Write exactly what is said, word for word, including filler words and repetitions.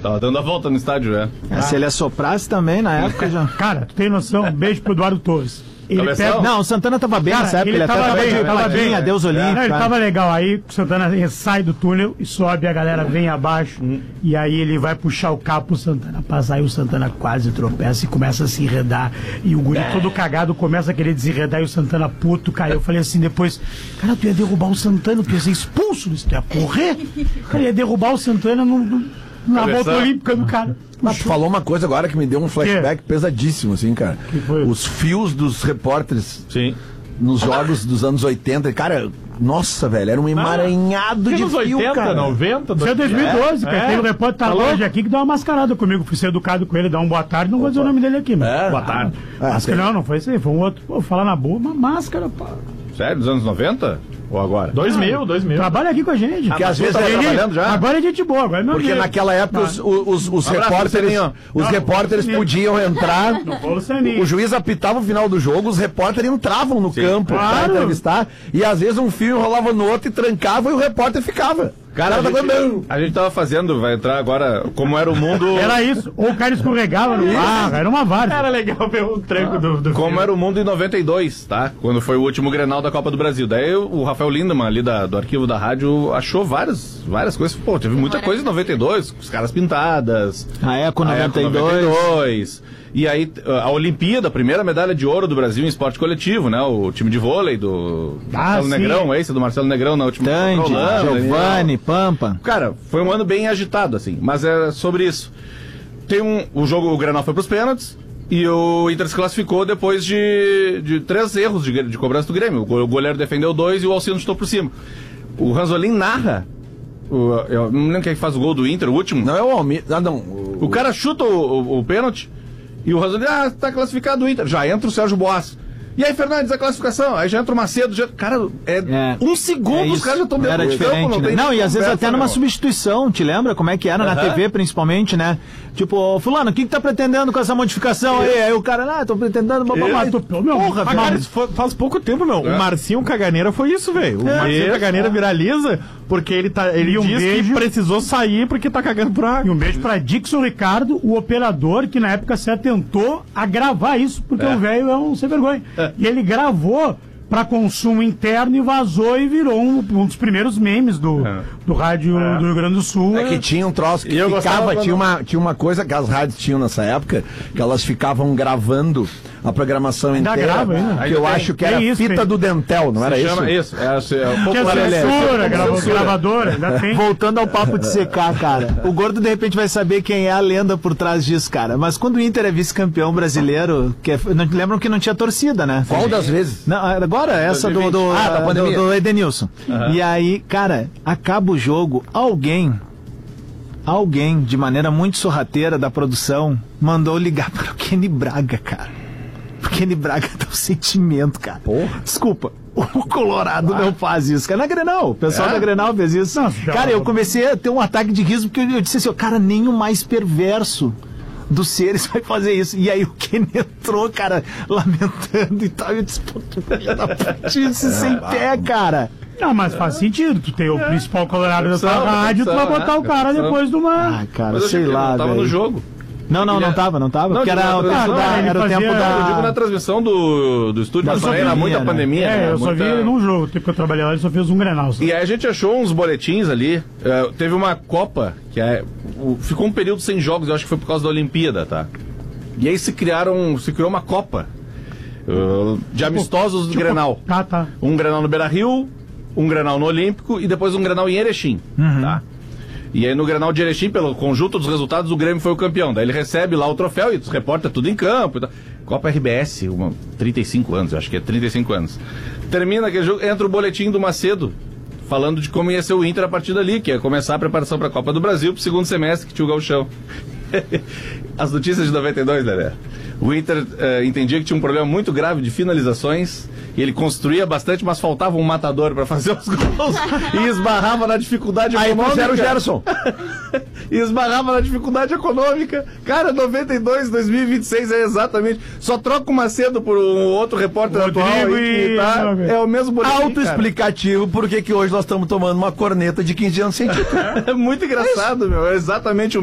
Tava dando a volta no estádio, é. é ah. Se ele assoprasse também, na época já... Cara, tu tem noção? Um beijo pro Eduardo Torres. Ele pega... Não, o Santana tava bem cara, nessa época, ele, ele tava bem, ele tava bem. Deus Olímpico. Não, ele tava legal. Aí o Santana sai do túnel e sobe, a galera vem abaixo, hum. e aí ele vai puxar o carro pro Santana passar, e o Santana quase tropeça e começa a se enredar. E o guri é. todo cagado começa a querer desenredar, e o Santana puto caiu. Eu falei assim depois, cara, tu ia derrubar o Santana, tu ia ser expulso, tu ia correr. Cara, ia derrubar o Santana no, no, na volta olímpica do cara. Mas tu falou uma coisa agora que me deu um flashback que? pesadíssimo, assim, cara. Os fios dos repórteres Sim. nos jogos dos anos oitenta. Cara, nossa, velho, era um emaranhado ah, de fio, oitenta, cara. noventa, Isso é dois mil e doze, é, cara. É. Tem um repórter tá hoje aqui que dá uma mascarada comigo. Fui ser educado com ele, dar um boa tarde. Não Opa. vou dizer o nome dele aqui, mas. É. Boa tarde. Ah, máscara, não, não foi isso aí. Foi um outro. Vou falar na boa, uma máscara, pá. Sério, dos anos noventa? Ou agora? dois mil, dois mil. Trabalha aqui com a gente. Porque ah, às vezes tá trabalhando já. Agora é gente boa, agora é meu Porque jeito. naquela época os, os, os repórteres, os não, repórteres podiam entrar. O juiz apitava o final do jogo, os repórteres entravam no Sim, campo claro. para entrevistar. E às vezes um fio enrolava no outro e trancava e o repórter ficava. Cara, a gente, a gente tava fazendo, vai entrar agora, como era o mundo... Era isso, ou o cara escorregava no mar, era uma várzea. Era legal ver o tranco ah, do, do Como filme. era o mundo em noventa e dois, tá? Quando foi o último Grenal da Copa do Brasil. Daí o Rafael Lindemann, ali da, do arquivo da rádio, achou várias, várias coisas. Pô, teve muita coisa em noventa e dois, os caras pintadas. A Eco noventa e dois. noventa e dois. E aí, a Olimpíada, a primeira medalha de ouro do Brasil em esporte coletivo, né? O time de vôlei do ah, Marcelo sim. Negrão, esse do Marcelo Negrão na última... Tandy, Giovanni, Pampa. Cara, foi um ano bem agitado, assim, mas é sobre isso. Tem um... O jogo, o Grenal foi pros pênaltis e o Inter se classificou depois de, de três erros de, de cobrança do Grêmio. O goleiro defendeu dois e o Alcino chutou por cima. O Ranzolin narra... O, eu não lembro quem faz o gol do Inter, o último. Não, é o Almir. Ah, não. O, o cara chuta o, o, o pênalti. E o Ranzolin, ah, tá classificado o Inter. Já entra o Sérgio Boas. E aí, Fernandes, a classificação. Aí já entra o Macedo. Já... Cara, é, é um segundo, é os caras já estão dentro do diferente, campo. Não, né? não e às vezes até numa substituição, te lembra como é que era? Uhum. Na T V, principalmente, né? Tipo, fulano, o que que tá pretendendo com essa modificação aí? Aí o cara, ah, tô pretendendo... Bababá, tô... meu, Porra, mas, cara, isso foi, faz pouco tempo, meu. É. O Marcinho Caganeira foi isso, velho. O é. Marcinho isso. Caganeira viraliza porque ele, tá, ele um diz beijo. que precisou sair porque tá cagando por água. E um beijo pra Dixon Ricardo, o operador que na época se atentou a gravar isso, porque é. o velho é um sem vergonha. É. E ele gravou para consumo interno e vazou e virou um, um dos primeiros memes do, é. do rádio é. do Rio Grande do Sul. É que tinha um troço que eu ficava, tinha uma, tinha uma coisa que as rádios tinham nessa época, que elas ficavam gravando a programação ainda inteira, grava, ainda. que eu tem, acho que era isso, fita tem. do Dentel, não Se era chama isso? Isso, é, é, é Tinha censura, gravou gravadora, ainda tem. Voltando ao papo de secar, cara, o Gordo de repente vai saber quem é a lenda por trás disso, cara, mas quando o Inter é vice-campeão brasileiro, que é, não, lembram que não tinha torcida, né? Qual das vezes? Não, agora, essa do, do, ah, da pandemia. do, do Edenilson. Uhum. E aí, cara, acaba o jogo, alguém, alguém, de maneira muito sorrateira da produção, mandou ligar para o Kenny Braga, cara. Porque Kenny Braga dá um sentimento, cara. Porra. Desculpa, o Colorado ah. não faz isso, cara. Na Grenal, o pessoal é? da Grenal fez isso. Não, cara, eu comecei a ter um ataque de riso, porque eu disse assim, cara, nem o mais perverso dos seres vai fazer isso. E aí o Kenny entrou, cara, lamentando e tal. Eu disse, pô, tu filha da putice é, sem pé, cara. Não, mas faz sentido. Tu tem o é. principal Colorado da tua rádio, tu vai botar é. o cara depois de uma... Ah, cara, sei lá, tava velho. no jogo. Não, não, não tava, não tava. Não, porque era, o tempo, ah, da, era o tempo da... Eu digo na transmissão do, do estúdio, mas era muita né? pandemia. É, né? eu muita... só vi ele num jogo. O tempo que eu trabalhei lá, ele só fez um Grenal. Só. E aí a gente achou uns boletins ali. Uh, teve uma Copa, que é, uh, ficou um período sem jogos, eu acho que foi por causa da Olimpíada, tá? E aí se criaram, se criou uma Copa uh, de amistosos do tipo, Grenal. Tá, tá. Um Grenal no Beira-Rio, um Grenal no Olímpico e depois um Grenal em Erechim, uhum. tá? E aí no Grenal de Erechim, pelo conjunto dos resultados, o Grêmio foi o campeão. Daí ele recebe lá o troféu e os repórter tudo em campo. E tal. Copa R B S, uma, trinta e cinco anos, eu acho que é trinta e cinco anos. Termina aquele jogo, entra o boletim do Macedo, falando de como ia ser o Inter a partir dali, que ia começar a preparação para a Copa do Brasil, pro segundo semestre, que tinha o gauchão. As notícias de noventa e dois, Lelé. O Inter uh, entendia que tinha um problema muito grave de finalizações, e ele construía bastante, mas faltava um matador para fazer os gols, e esbarrava na dificuldade aí econômica. Aí puseram o Gerson. E esbarrava na dificuldade econômica. Cara, noventa e dois, dois mil e vinte e seis é exatamente... Só troca o Macedo por um outro repórter atual aí que tá, é o mesmo boletim, autoexplicativo porque que hoje nós estamos tomando uma corneta de quinze anos sem título. É muito engraçado, é meu. É exatamente o